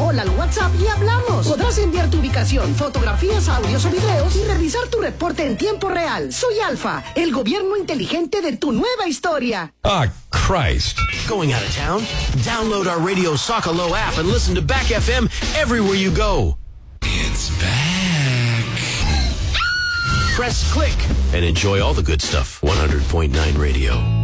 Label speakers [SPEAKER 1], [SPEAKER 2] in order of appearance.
[SPEAKER 1] hola al WhatsApp y hablamos. Podrás enviar tu ubicación, fotografías, audios o videos y revisar tu reporte en tiempo real. Soy Alfa, el gobierno inteligente de tu nueva historia.
[SPEAKER 2] Ah, Christ.
[SPEAKER 3] Going out of town? Download our Radio Socalo app and listen to Back FM everywhere you go.
[SPEAKER 2] It's back.
[SPEAKER 3] Press click and enjoy all the good stuff. 100.9 Radio.